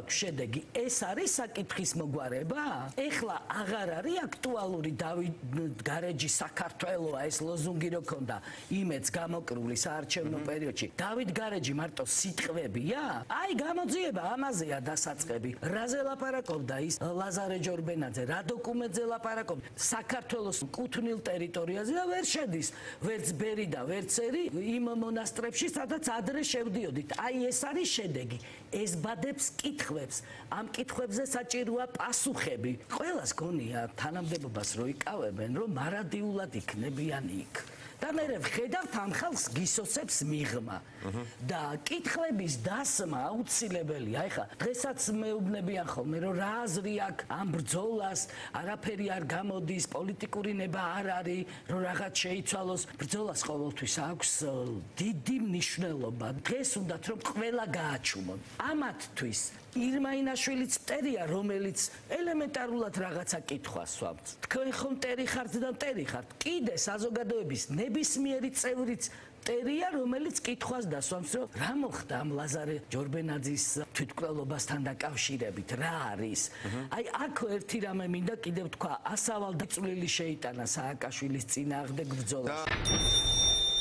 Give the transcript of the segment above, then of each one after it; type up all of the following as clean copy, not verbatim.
გვაქვს შედეგი. ეს არის საკითხის მოგვარება? ეხლა აღარ არის აქტუალური დავით გარეჯის საქართველოა ეს ლოზუნგი რო ქონდა იმედს გამოკრული საარჩევნო პერიოდში. დავით გარეჯი მარტო სიტყვებია? აი გამოძიება ამაზეა დასაწყები. რაზე ლაპარაკობდა ის ლაზარე ჯორბენაძე, რა დოკუმენტზე ლაპარაკობდა? საქართველოს კუთვნილ ტერიტორიაზე და ვერ შედის ვერც ბერი და ვერც ერი იმ მონასტრებში, სადაც ადრე შევდიოდით. აი ეს არის შედეგი. ეზბადებს კითხვებს. ამ კითხვებზე საჭიროა პასუხები. ყველას გონია თანამდებობას რო იკავებენ, რომ მარადიულად იქნებიან იქ. და მე ვხედავთ ამ ხალხს გისოცებს მიღმა და კითხვების დასმა აუცილებელია. ეხლა დღესაც მეუბნებიან ხოლმე რომ რა აზრი აქვს ამ ბრძოლას, არაფერი არ გამოდის, პოლიტიკური ნება არ არის, რომ რაღაც შეიცვალოს. ბრძოლას ყოველთვის აქვს დიდი მნიშვნელობა. დღეს უნდათ რომ ყველა გააჩუმონ. ამათთვის ირმა ინაშვილიც მტერია, რომელიც ელემენტარულად რაღაცა კითხვას სვამთ. თქვენ ხომ მტერი ხართ და მტერი ხართ. კიდე საზოგადოების ნებისმიერი წევრიც მტერია, რომელიც კითხვას დასვამს, რომ რა მოხდა ამ ლაზარე ჯორბენაძის თვითმკვლელობასთან დაკავშირებით, რა არის. აი აქ ერთი რამე მინდა კიდევ თქვა, ასავალ დაწვრილი შეიტანა სააკაშვილის წინააღმდეგ ბრძოლაში.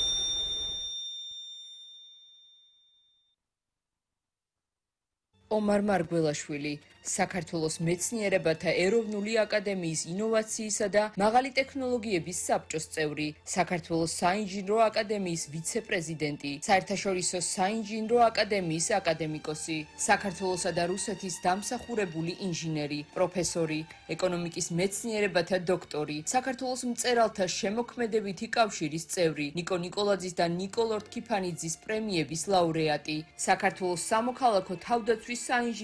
ომარ მარგველაშვილი, საქართველოს მეცნიერებათა ეროვნული აკადემიის ინოვაციისა და მაღალი ტექნოლოგიების საბჭოს წევრი, საქართველოს საინჟინრო აკადემიის ვიცე-პრეზიდენტი, საერთაშორისო საინჟინრო აკადემიის აკადემიკოსი, საქართველოსა და რუსეთის დამსახურებული ინჟინერი, პროფესორი, ეკონომიკის მეცნიერებათა დოქტორი, საქართველოს მწერალთა შემოქმედებითი კავშირის წევრი, ნიკო ნიკოლაძის და ნიკოლ ორთქიფანიძის პრემიების ლაურეატი, საქართველოს სამოქალაქო თავდაცვის საინჟინრო